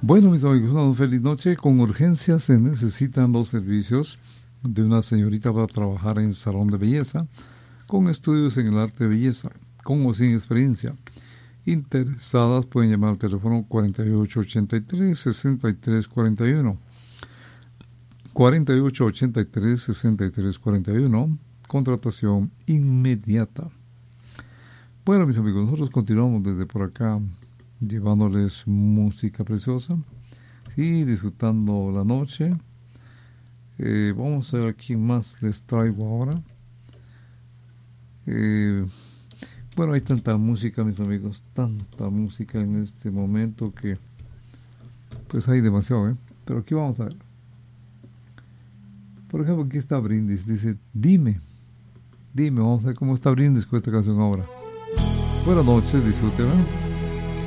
Bueno, mis amigos, una feliz noche. Con urgencia se necesitan los servicios de una señorita para trabajar en salón de belleza, con estudios en el arte de belleza, con o sin experiencia. Interesadas pueden llamar al teléfono 4883-6341. 4883-6341. Contratación inmediata. Bueno, mis amigos, nosotros continuamos desde por acá llevándoles música preciosa y disfrutando la noche. Vamos a ver quién más les traigo ahora. Bueno, hay tanta música, mis amigos, tanta música en este momento que pues hay demasiado, pero aquí vamos a ver. Por ejemplo, aquí está Brindis, dice dime, vamos a ver cómo está Brindis con esta canción ahora. Buenas noches, disfrútenla.